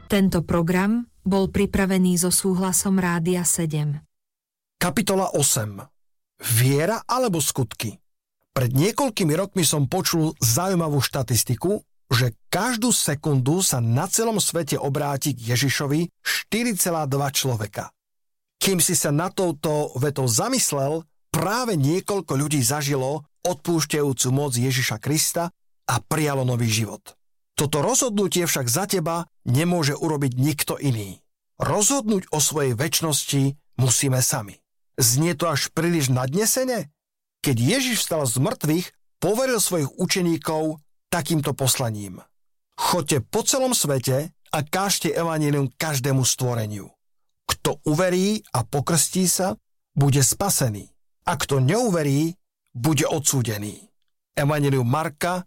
Tento program bol pripravený so súhlasom Rádia 7. Kapitola 8. Viera alebo skutky? Pred niekoľkými rokmi som počul zaujímavú štatistiku, že každú sekundu sa na celom svete obráti k Ježišovi 4,2 človeka. Kým si sa na touto vetou zamyslel, práve niekoľko ľudí zažilo odpúšťajúcu moc Ježiša Krista a prijalo nový život. Toto rozhodnutie však za teba nemôže urobiť nikto iný. Rozhodnúť o svojej večnosti musíme sami. Znie to až príliš nadnesene? Keď Ježiš vstal z mŕtvych, poveril svojich učeníkov takýmto poslaním. Choďte po celom svete a kážte evanjelium každému stvoreniu. Kto uverí a pokrstí sa, bude spasený. A kto neuverí, bude odsúdený. Evanjelium Marka,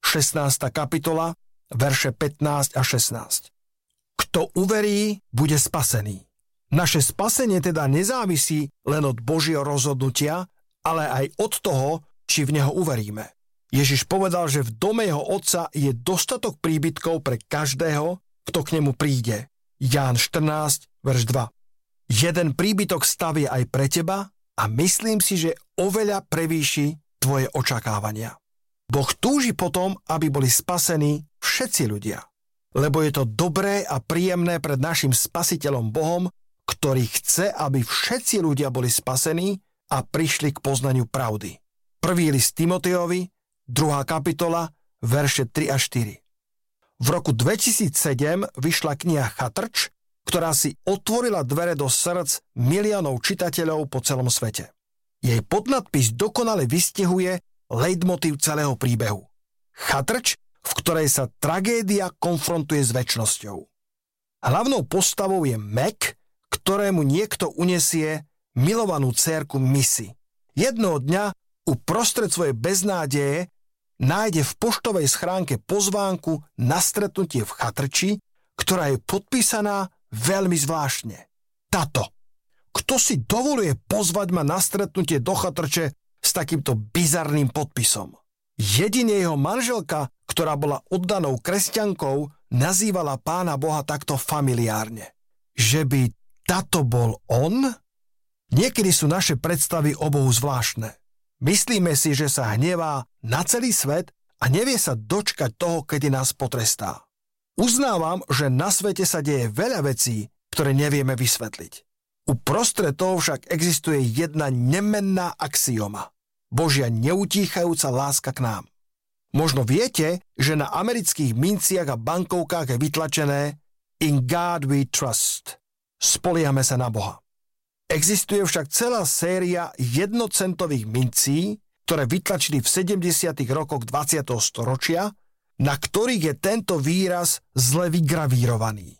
16. kapitola, verše 15 a 16. Kto uverí, bude spasený. Naše spasenie teda nezávisí len od Božieho rozhodnutia, ale aj od toho, či v Neho uveríme. Ježiš povedal, že v dome jeho otca je dostatok príbytkov pre každého, kto k nemu príde. Ján 14, verš 2. Jeden príbytok stavie aj pre teba a myslím si, že oveľa prevýši tvoje očakávania. Boh túži potom, aby boli spasení všetci ľudia. Lebo je to dobré a príjemné pred našim spasiteľom Bohom, ktorý chce, aby všetci ľudia boli spasení a prišli k poznaniu pravdy. 1. list Timotejovi, 2. kapitola, verše 3 a 4. V roku 2007 vyšla kniha Chatrč, ktorá si otvorila dvere do srdc miliónov čitateľov po celom svete. Jej podnadpis dokonale vystihuje leitmotív celého príbehu. Chatrč, v ktorej sa tragédia konfrontuje s večnosťou. Hlavnou postavou je Mac, ktorému niekto unesie milovanú dcérku Missy. Jednoho dňa uprostred svojej beznádeje nájde v poštovej schránke pozvánku na stretnutie v Chatrči, ktorá je podpísaná veľmi zvláštne. Tato, kto si dovoluje pozvať ma na stretnutie do Chatrče s takýmto bizarným podpisom? Jedine jeho manželka, ktorá bola oddanou kresťankou, nazývala Pána Boha takto familiárne. Že by tato bol on? Niekedy sú naše predstavy o Bohu zvláštne. Myslíme si, že sa hnevá na celý svet a nevie sa dočkať toho, kedy nás potrestá. Uznávam, že na svete sa deje veľa vecí, ktoré nevieme vysvetliť. Uprostred toho však existuje jedna nemenná axioma. Božia neutíchajúca láska k nám. Možno viete, že na amerických minciach a bankovkách je vytlačené In God we trust. Spoliehame sa na Boha. Existuje však celá séria jednocentových mincí, ktoré vytlačili v 70. rokoch 20. storočia, na ktorých je tento výraz zle vygravírovaný.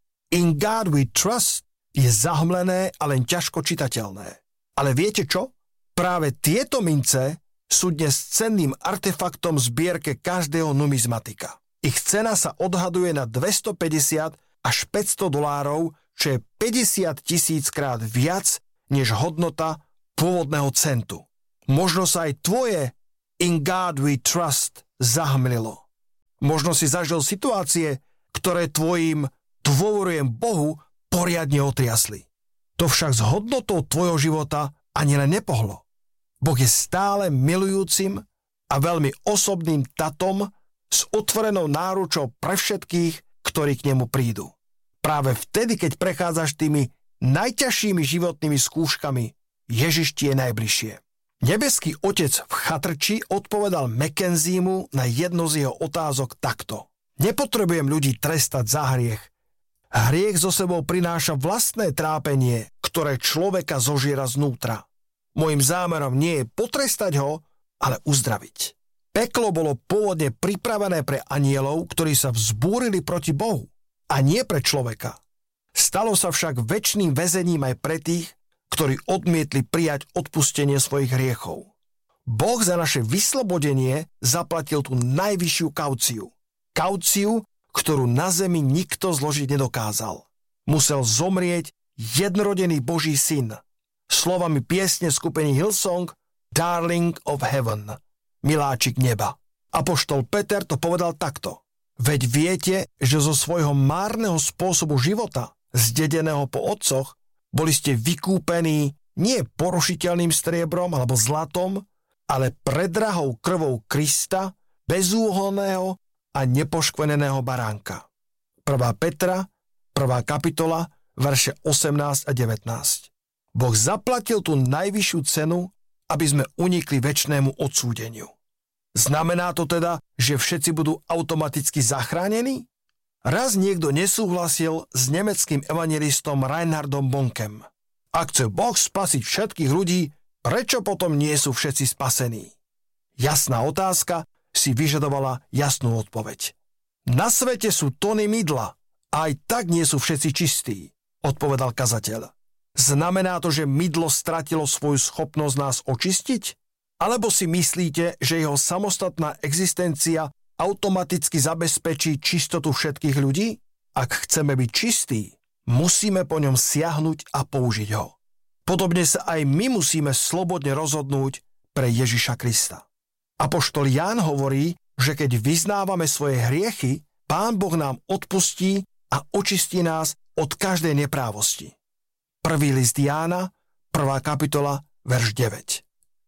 In God we trust je zahmlené a len ťažko čitateľné. Ale viete čo? Práve tieto mince sú dnes cenným artefaktom v zbierke každého numizmatika. Ich cena sa odhaduje na 250 až $500, čo je 50 000 krát viac než hodnota pôvodného centu. Možno sa aj tvoje In God we trust zahmlilo. Možno si zažil situácie, ktoré tvojim dôverujem Bohu poriadne otriasli. To však s hodnotou tvojho života ani len nepohlo. Boh je stále milujúcim a veľmi osobným tatom s otvorenou náručou pre všetkých, ktorí k nemu prídu. Práve vtedy, keď prechádzaš tými najťažšími životnými skúškami, Ježiš ti je najbližšie. Nebeský otec v Chatrči odpovedal Mackenziemu na jednu z jeho otázok takto. Nepotrebujem ľudí trestať za hriech. Hriech zo sebou prináša vlastné trápenie, ktoré človeka zožiera znútra. Mojím zámerom nie je potrestať ho, ale uzdraviť. Peklo bolo pôvodne pripravené pre anielov, ktorí sa vzbúrili proti Bohu, a nie pre človeka. Stalo sa však večným väzením aj pre tých, ktorí odmietli prijať odpustenie svojich hriechov. Boh za naše vyslobodenie zaplatil tú najvyššiu kauciu. Kauciu, ktorú na zemi nikto zložiť nedokázal. Musel zomrieť jednorodený Boží syn. Slovami piesne skupiny Hillsong Darling of Heaven, miláčik neba. Apoštol Peter to povedal takto. Veď viete, že zo svojho márneho spôsobu života, zdedeného po otcoch, boli ste vykúpení nie porušiteľným striebrom alebo zlatom, ale predrahou krvou Krista, bezúhonného a nepoškveneného baránka. 1. Petra, 1. kapitola, verše 18 a 19. Boh zaplatil tú najvyššiu cenu, aby sme unikli večnému odsúdeniu. Znamená to teda, že všetci budú automaticky zachránení? Raz niekto nesúhlasil s nemeckým evangelistom Reinhardom Bonkem. Ak chce Boh spasiť všetkých ľudí, prečo potom nie sú všetci spasení? Jasná otázka si vyžadovala jasnú odpoveď. Na svete sú tony mydla, a aj tak nie sú všetci čistí, odpovedal kazateľ. Znamená to, že mydlo stratilo svoju schopnosť nás očistiť? Alebo si myslíte, že jeho samostatná existencia automaticky zabezpečí čistotu všetkých ľudí? Ak chceme byť čistí, musíme po ňom siahnuť a použiť ho. Podobne sa aj my musíme slobodne rozhodnúť pre Ježiša Krista. Apoštol Ján hovorí, že keď vyznávame svoje hriechy, Pán Boh nám odpustí a očistí nás od každej neprávosti. 1. list Jána, 1. kapitola, verš 9.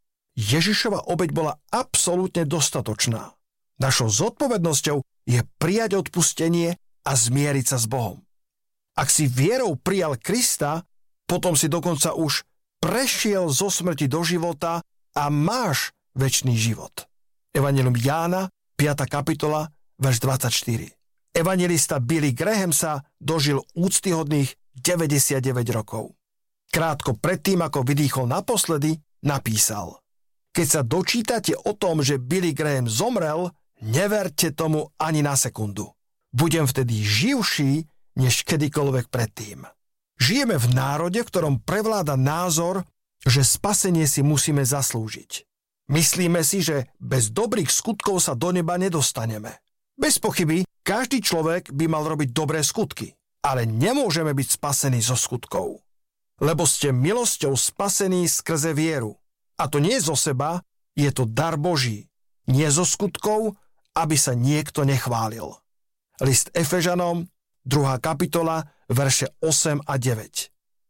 Ježišova obeť bola absolútne dostatočná. Našou zodpovednosťou je prijať odpustenie a zmieriť sa s Bohom. Ak si vierou prijal Krista, potom si dokonca už prešiel zo smrti do života a máš večný život. Evangelium Jána, 5. kapitola, verš 24. Evangelista Billy Graham sa dožil úctyhodných 99 rokov. Krátko predtým, ako vydýchol naposledy, napísal: Keď sa dočítate o tom, že Billy Graham zomrel, neverte tomu ani na sekundu. Budem vtedy živší, než kedykoľvek predtým. Žijeme v národe, v ktorom prevláda názor, že spasenie si musíme zaslúžiť. Myslíme si, že bez dobrých skutkov sa do neba nedostaneme. Bez pochyby, každý človek by mal robiť dobré skutky, ale nemôžeme byť spasení zo skutkov. Lebo ste milosťou spasení skrze vieru. A to nie zo seba, je to dar Boží. Nie zo skutkov, aby sa niekto nechválil. List Efežanom, 2. kapitola, verše 8 a 9.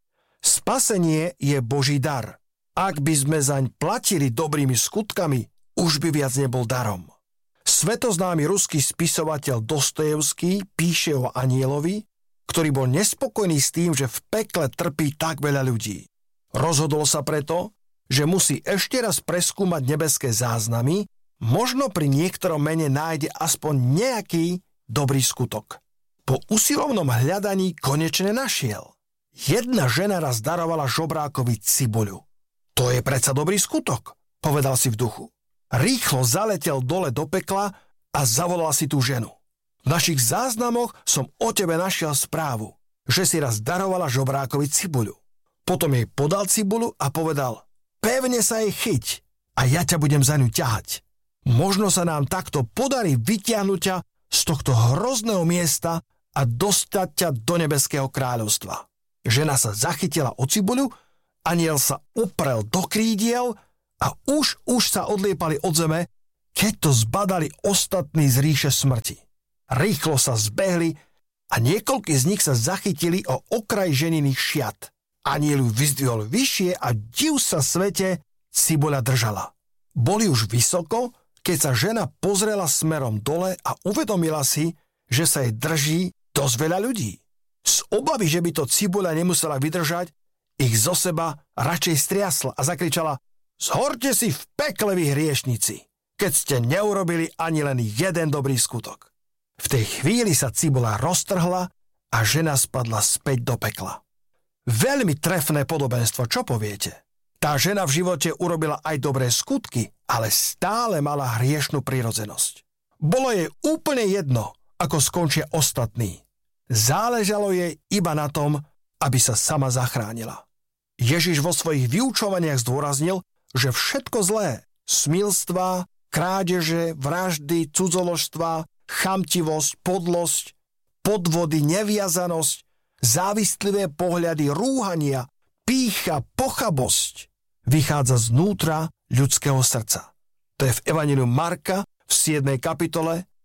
Spasenie je Boží dar. Ak by sme zaň platili dobrými skutkami, už by viac nebol darom. Svetoznámy ruský spisovateľ Dostojevský píše o anjelovi, ktorý bol nespokojný s tým, že v pekle trpí tak veľa ľudí. Rozhodol sa preto, že musí ešte raz preskúmať nebeské záznamy, možno pri niektorom mene nájde aspoň nejaký dobrý skutok. Po usilovnom hľadaní konečne našiel. Jedna žena raz darovala žobrákovi cibuľu. To je predsa dobrý skutok, povedal si v duchu. Rýchlo zaletel dole do pekla a zavolal si tú ženu. V našich záznamoch som o tebe našiel správu, že si raz darovala žobrákovi cibuľu. Potom jej podal cibuľu a povedal: Pevne sa jej chyť a ja ťa budem za ňu ťahať. Možno sa nám takto podarí vytiahnuť ťa z tohto hrozného miesta a dostať ťa do nebeského kráľovstva. Žena sa zachytila o cibuľu, anjel sa uprel do krídiel a už sa odliepali od zeme, keď to zbadali ostatní z ríše smrti. Rýchlo sa zbehli a niekoľkí z nich sa zachytili o okraj ženiných šiat. Anjel ju vyzdvihol vyššie a div sa svete, cibuľa držala. Boli už vysoko, keď sa žena pozrela smerom dole a uvedomila si, že sa jej drží dosť veľa ľudí. Z obavy, že by to cibuľa nemusela vydržať, ich zo seba radšej striasla a zakričala: Zhorte si v pekle, vy hriešnici, keď ste neurobili ani len jeden dobrý skutok. V tej chvíli sa cibuľa roztrhla a žena spadla späť do pekla. Veľmi trefné podobenstvo, čo poviete? Tá žena v živote urobila aj dobré skutky, ale stále mala hriešnú prirodzenosť. Bolo jej úplne jedno, ako skončia ostatní. Záležalo jej iba na tom, aby sa sama zachránila. Ježiš vo svojich vyučovaniach zdôraznil, že všetko zlé, smilstvá, krádeže, vraždy, cudzoložstva, chamtivosť, podlosť, podvody, neviazanosť, závislivé pohľady, rúhania, pýcha, pochabosť vychádza znútra ľudského srdca. To je v Evanjeliu Marka v 7. kapitole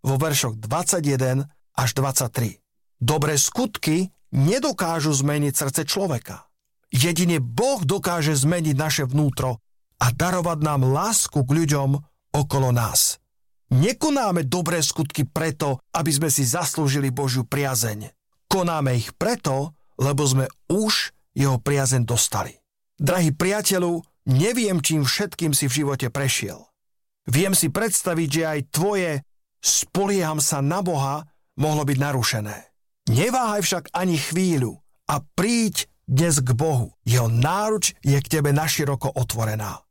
vo veršoch 21 až 23. Dobré skutky nedokážu zmeniť srdce človeka. Jedine Boh dokáže zmeniť naše vnútro a darovať nám lásku k ľuďom okolo nás. Nekonáme dobré skutky preto, aby sme si zaslúžili Božiu priazeň. Konáme ich preto, lebo sme už jeho priazeň dostali. Drahý priateľu, neviem, čím všetkým si v živote prešiel. Viem si predstaviť, že aj tvoje spolieham sa na Boha mohlo byť narušené. Neváhaj však ani chvíľu a príď dnes k Bohu. Jeho náruč je k tebe naširoko otvorená.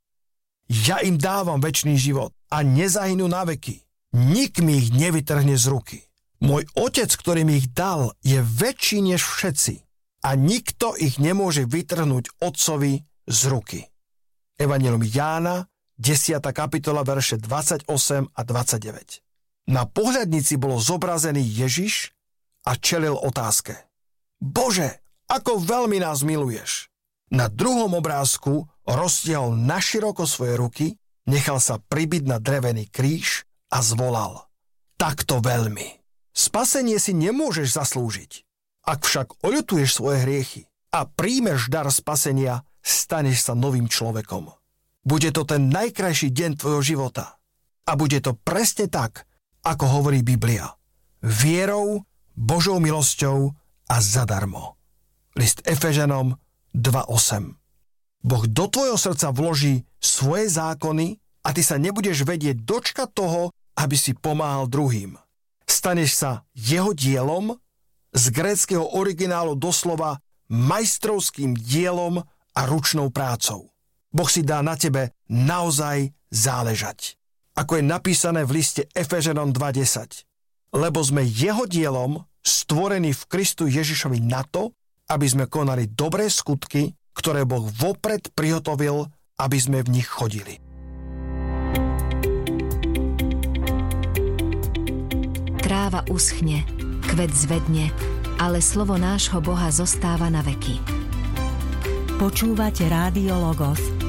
Ja im dávam večný život a nezahynú na veky. Nik mi ich nevytrhne z ruky. Môj Otec, ktorý mi ich dal, je väčší než všetci a nikto ich nemôže vytrhnúť Otcovi z ruky. Evangelium Jána, 10. kapitola, verše 28 a 29. Na pohľadnici bol zobrazený Ježiš a čelil otázke: Bože, ako veľmi nás miluješ. Na druhom obrázku roztiahol naširoko svoje ruky, nechal sa pribiť na drevený kríž a zvolal: Takto veľmi. Spasenie si nemôžeš zaslúžiť. Ak však oľutuješ svoje hriechy a príjmeš dar spasenia, staneš sa novým človekom. Bude to ten najkrajší deň tvojho života. A bude to presne tak, ako hovorí Biblia. Vierou, Božou milosťou a zadarmo. List Efežanom 2.8. Boh do tvojho srdca vloží svoje zákony a ty sa nebudeš vedieť dočkať toho, aby si pomáhal druhým. Staneš sa jeho dielom, z gréckeho originálu doslova majstrovským dielom a ručnou prácou. Boh si dá na tebe naozaj záležať. Ako je napísané v liste Efežanom 2.10. Lebo sme jeho dielom, stvorení v Kristu Ježišovi na to, aby sme konali dobré skutky, ktoré Boh vopred prihotovil, aby sme v nich chodili. Tráva uschne, kvet zvedne, ale slovo nášho Boha zostáva na veky. Počúvate Rádio Logos,